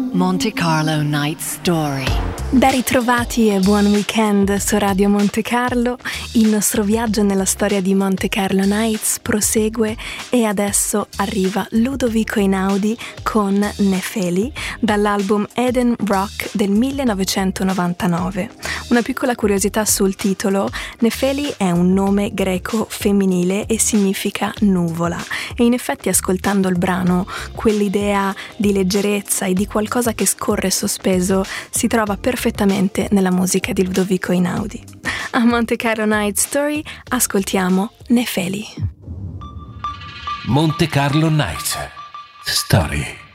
Monte Carlo Night Story. Ben ritrovati e buon weekend su Radio Monte Carlo. Il nostro viaggio nella storia di Monte Carlo Nights prosegue e adesso arriva Ludovico Einaudi con Nefeli dall'album Eden Rock del 1999. Una piccola curiosità sul titolo: Nefeli è un nome greco femminile e significa nuvola, e in effetti ascoltando il brano quell'idea di leggerezza e di qualcosa che scorre sospeso si trova perfettamente nella musica di Ludovico Einaudi. A Monte Carlo Night Story ascoltiamo Nefeli. Monte Carlo Night Story.